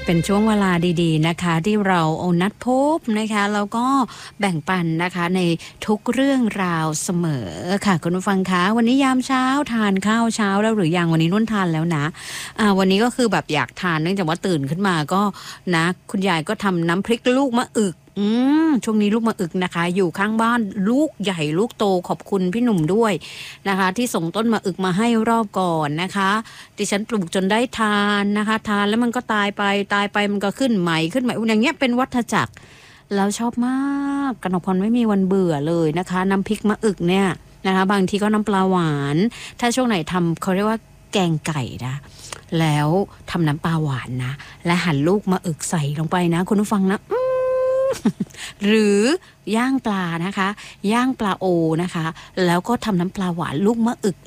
เป็นช่วงเวลาดีๆนะคะที่เราเอานัดพบนะคะแล้วก็แบ่งปันนะคะในทุกเรื่องราวเสมอค่ะคุณผู้ฟังคะวันนี้ยามเช้าทานข้าวเช้าแล้วหรือยังวันนี้นุ่นทานแล้วนะวันนี้ก็คือแบบอยากทานเนื่องจากว่าตื่นขึ้นมาก็นะคุณยายก็ทำน้ำพริกลูกมะอึกช่วงนี้ลูกมะอึกนะคะอยู่ข้างบ้านลูกใหญ่ลูกโตขอบคุณพี่หนุ่มด้วยนะคะที่ส่งต้นมะอึกมาให้รอบก่อนนะคะดิฉันปลูกจนได้ทานนะคะทานแล้วมันก็ตายไปมันก็ขึ้นใหม่อย่างเงี้ยเป็นวัฏจักรแล้วชอบมากกนกพรไม่มีวันเบื่อเลยนะคะน้ำพริกมะอึกเนี่ยนะคะบางทีก็น้ำปลาหวานถ้าช่วงไหนทำเขาเรียกว่าแกงไก่นะแล้วทำน้ำปลาหวานนะและหั่นลูกมะอึกใส่ลงไปนะคุณผู้ฟังนะหรือย่างปลานะคะย่างปลาโอนะคะแล้วก็ทำน้ำปลาหวานลูกมะอึก